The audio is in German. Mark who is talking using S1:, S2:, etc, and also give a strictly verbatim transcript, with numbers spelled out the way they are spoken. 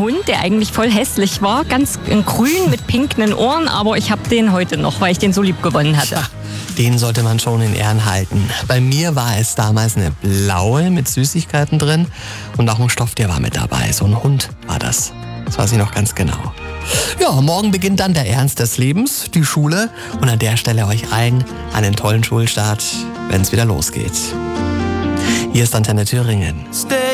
S1: Hund, der eigentlich voll hässlich war, ganz in grün mit pinken Ohren, aber ich habe den heute noch, weil ich den so lieb gewonnen hatte.
S2: Ja, den sollte man schon in Ehren halten. Bei mir war es damals eine blaue mit Süßigkeiten drin und auch ein Stofftier war mit dabei. So ein Hund war das. Das weiß ich noch ganz genau. Ja, morgen beginnt dann der Ernst des Lebens, die Schule. Und an der Stelle euch allen einen tollen Schulstart, wenn es wieder losgeht. Hier ist Antenne Thüringen.